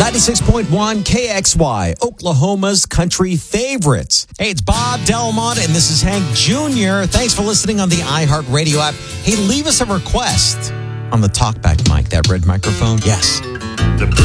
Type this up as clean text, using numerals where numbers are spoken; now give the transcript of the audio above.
96.1 KXY, Oklahoma's country favorites. Hey, it's Bob Delmont, and this is Hank Jr. Thanks for listening on the iHeartRadio app. Hey, leave us a request on the talkback mic, that red microphone. Yes.